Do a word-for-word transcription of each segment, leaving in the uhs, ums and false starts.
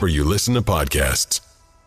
wherever you listen to podcasts.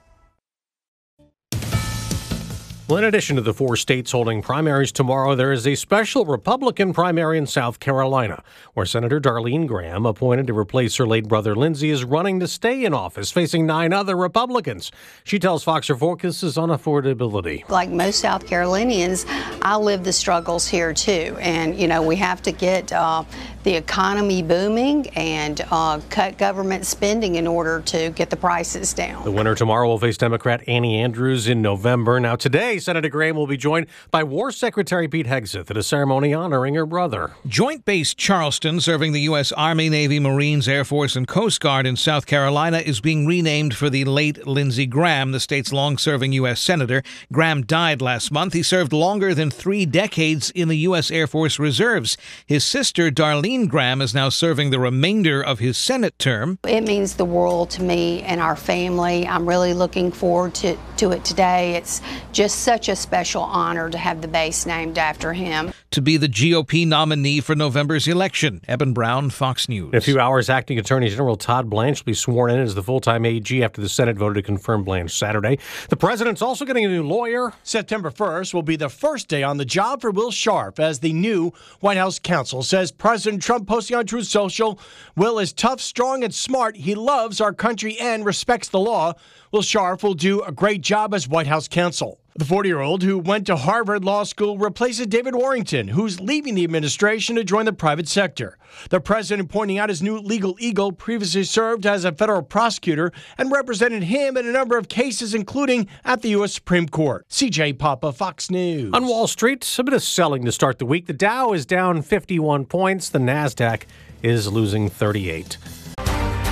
Well, in addition to the four states holding primaries tomorrow, there is a special Republican primary in South Carolina, where Senator Darlene Graham, appointed to replace her late brother Lindsey, is running to stay in office, facing nine other Republicans. She tells Fox her focus is on affordability. Like most South Carolinians, I live the struggles here too. And, you know, we have to get uh, the economy booming and uh, cut government spending in order to get the prices down. The winner tomorrow will face Democrat Annie Andrews in November. Now, today, Senator Graham will be joined by War Secretary Pete Hegseth at a ceremony honoring her brother. Joint Base Charleston, serving the U S. Army, Navy, Marines, Air Force, and Coast Guard in South Carolina, is being renamed for the late Lindsey Graham, the state's long-serving U S. Senator. Graham died last month. He served longer than three decades in the U S. Air Force Reserves. His sister, Darlene Graham, is now serving the remainder of his Senate term. It means the world to me and our family. I'm really looking forward to, to it today. It's just such a special honor to have the base named after him. To be the G O P nominee for November's election. Eben Brown, Fox News. In a few hours, Acting Attorney General Todd Blanche will be sworn in as the full-time A G after the Senate voted to confirm Blanche Saturday. The president's also getting a new lawyer. September first will be the first day on the job for Will Sharp as the new White House counsel, says President Trump, posting on Truth Social. Will is tough, strong, and smart. He loves our country and respects the law. Will Sharp will do a great job as White House counsel. The forty-year-old who went to Harvard Law School replaces David Warrington, who's leaving the administration to join the private sector. The president pointing out his new legal eagle previously served as a federal prosecutor and represented him in a number of cases, including at the U S. Supreme Court. C J Papa, Fox News. On Wall Street, a bit of selling to start the week. The Dow is down fifty-one points. The NASDAQ is losing thirty-eight.